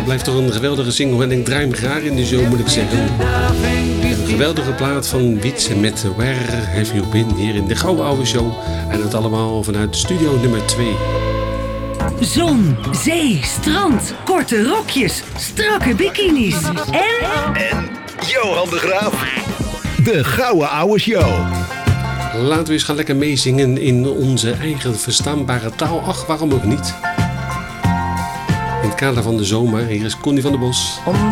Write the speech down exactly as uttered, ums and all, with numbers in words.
dat blijft toch een geweldige single. En ik draai hem graag in de show, moet ik zeggen. Een geweldige plaat van Wietse met Where Have You Been hier in de Gouden Oude Show. En dat allemaal vanuit studio nummer twee. Zon, zee, strand, korte rokjes, strakke bikinis en... En Johan de Graaf. De Gouden Oude Show. Laten we eens gaan lekker meezingen in onze eigen verstaanbare taal. Ach, waarom ook niet? In het kader van de zomer, hier is Connie van der Bos.